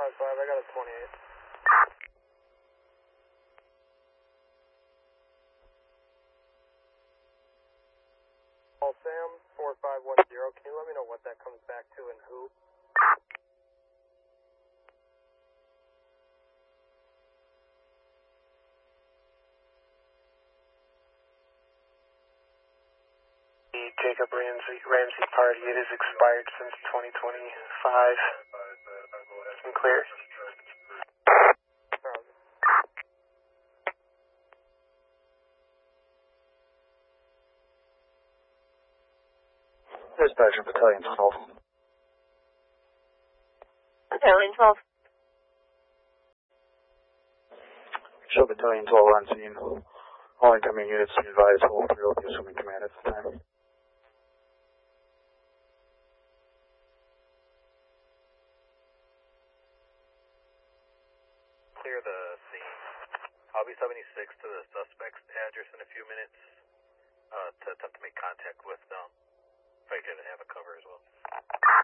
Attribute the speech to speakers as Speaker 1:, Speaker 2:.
Speaker 1: 5, I got a 28. Call Sam, 4510, can you let me know what that comes back to and who?
Speaker 2: The Jacob Ramsey party, it is expired since 2025. I'm clear.
Speaker 3: Dispatcher, Battalion 12.
Speaker 4: Battalion 12.
Speaker 3: Show Battalion 12 on scene. All incoming units be advised hold 3 will be assuming command at this time.
Speaker 5: Clear the scene. I'll be 76 to the suspect's address in a few minutes to attempt to make contact with them. If I can have a cover as well.